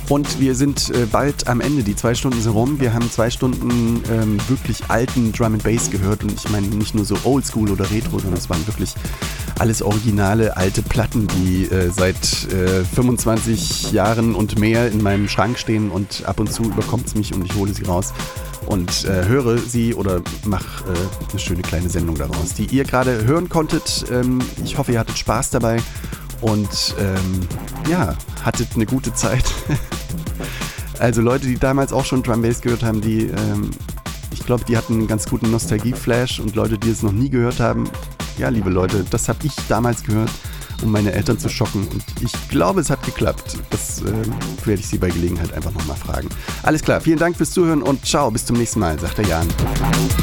Und wir sind bald am Ende. Die 2 Stunden sind rum. Wir haben 2 Stunden wirklich alten Drum and Bass gehört. Und ich meine nicht nur so Oldschool oder Retro, sondern es waren wirklich alles originale alte Platten, die seit 25 Jahren und mehr in meinem Schrank stehen. Und ab und zu überkommt es mich und ich hole sie raus und höre sie oder mache eine schöne kleine Sendung daraus, die ihr gerade hören konntet. Ich hoffe, ihr hattet Spaß dabei und hattet eine gute Zeit. Also Leute, die damals auch schon Drum Bass gehört haben, ich glaube, die hatten einen ganz guten Nostalgie-Flash, und Leute, die es noch nie gehört haben, ja, liebe Leute, das habe ich damals gehört, um meine Eltern zu schocken, und ich glaube, es hat geklappt. Das werde ich Sie bei Gelegenheit einfach nochmal fragen. Alles klar, vielen Dank fürs Zuhören und ciao, bis zum nächsten Mal, sagt der Jan.